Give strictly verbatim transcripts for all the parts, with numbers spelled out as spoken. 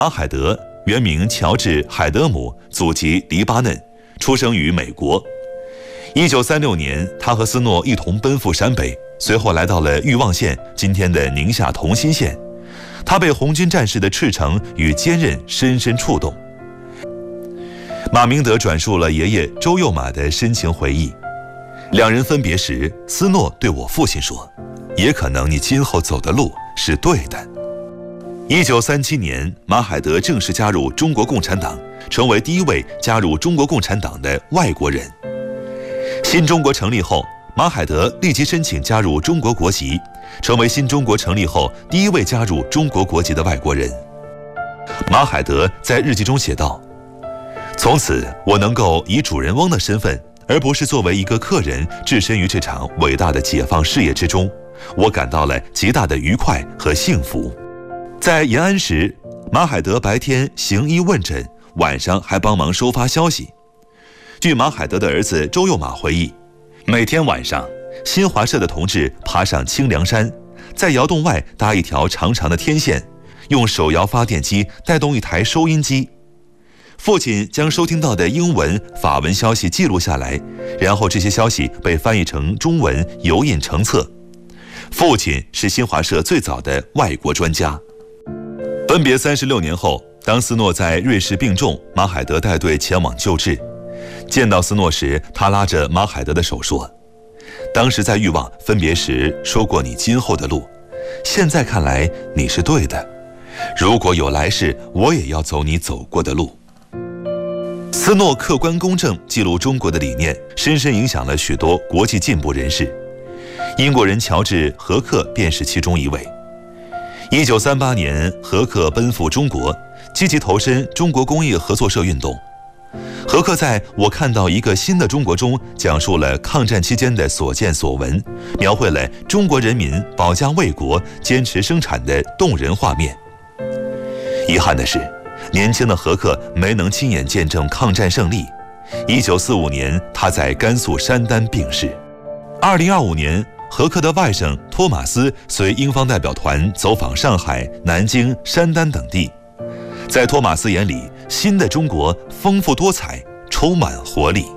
马海德原名乔治·海德姆，祖籍黎巴嫩，出生于美国。一九三六年，他和斯诺一同奔赴陕北，随后来到了裕望县，今天的宁夏同心县。他被红军战士的赤诚与坚韧深深触动。马明德转述了爷爷周幼马的深情回忆。两人分别时，斯诺对我父亲说：“也可能你今后走的路是对的。”一九三七年，马海德正式加入中国共产党，成为第一位加入中国共产党的外国人。新中国成立后，马海德立即申请加入中国国籍，成为新中国成立后第一位加入中国国籍的外国人。马海德在日记中写道：“从此，我能够以主人翁的身份，而不是作为一个客人，置身于这场伟大的解放事业之中，我感到了极大的愉快和幸福。”在延安时，马海德白天行医问诊，晚上还帮忙收发消息。据马海德的儿子周幼马回忆，每天晚上，新华社的同志爬上清凉山，在窑洞外搭一条长长的天线，用手摇发电机带动一台收音机。父亲将收听到的英文、法文消息记录下来，然后这些消息被翻译成中文，油印成册。父亲是新华社最早的外国专家。分别三十六年后，当斯诺在瑞士病重，马海德带队前往救治。见到斯诺时，他拉着马海德的手说：“当时在裕望分别时说过你今后的路，现在看来你是对的。如果有来世，我也要走你走过的路。”斯诺客观公正记录中国的理念，深深影响了许多国际进步人士。英国人乔治·何克便是其中一位。一九三八年，何克奔赴中国，积极投身中国工业合作社运动。何克在《我看到一个新的中国》中讲述了抗战期间的所见所闻，描绘了中国人民保家卫国、坚持生产的动人画面。遗憾的是，年轻的何克没能亲眼见证抗战胜利。一九四五年，他在甘肃山丹病逝。二零二五年，何克的外甥托马斯随英方代表团走访上海、南京、山丹等地。在托马斯眼里，新的中国丰富多彩，充满活力。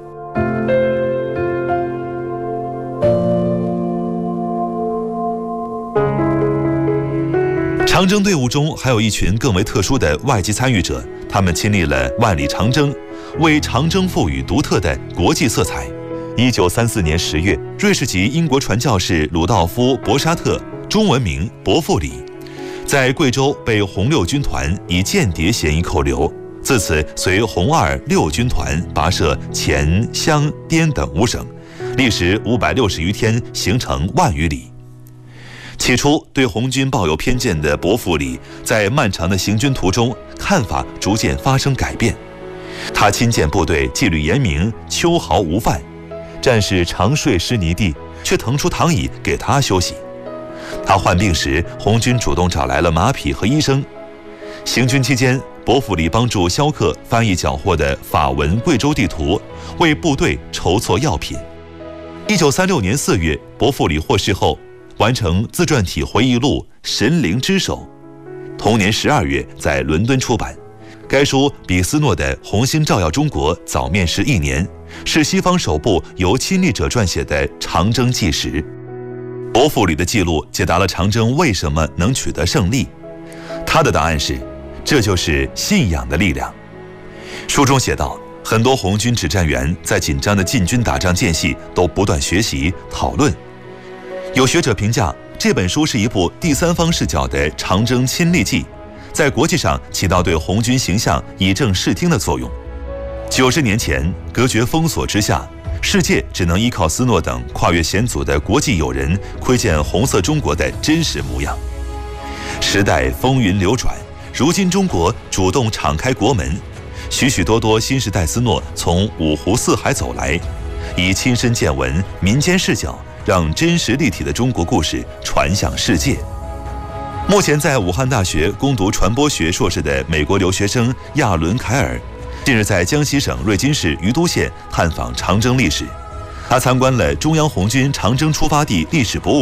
长征队伍中还有一群更为特殊的外籍参与者，他们亲历了万里长征，为长征赋予独特的国际色彩。一九三四年十月，瑞士籍英国传教士鲁道夫·博沙特，中文名伯父里，在贵州被红六军团以间谍嫌疑扣留，自此随红二六军团跋涉黔、湘、滇等五省，历时五百六十余天，行程万余里。起初对红军抱有偏见的伯父里，在漫长的行军途中，看法逐渐发生改变。他亲见部队纪律严明，秋毫无犯，战士常睡湿泥地，却腾出躺椅给他休息。他患病时，红军主动找来了马匹和医生。行军期间，伯父里帮助萧克翻译缴获的法文贵州地图，为部队筹措药品。一九三六年四月，伯父里获释后，完成自传体回忆录《神灵之手》，同年十二月在伦敦出版。该书比斯诺的《红星照耀中国》早面世一年，是西方首部由亲历者撰写的长征纪实。伯父里的记录解答了长征为什么能取得胜利，他的答案是：这就是信仰的力量。书中写道，很多红军指战员在紧张的进军打仗间隙都不断学习讨论。有学者评价，这本书是一部第三方视角的长征亲历记，在国际上起到对红军形象以正视听的作用。九十年前，隔绝封锁之下，世界只能依靠斯诺等跨越险阻的国际友人，窥见红色中国的真实模样。时代风云流转，如今中国主动敞开国门，许许多多新时代斯诺从五湖四海走来，以亲身见闻、民间视角，让真实立体的中国故事传向世界。目前在武汉大学攻读传播学硕士的美国留学生亚伦·凯尔，近日在江西省瑞金市于都县探访长征历史。他参观了中央红军长征出发地历史博物馆。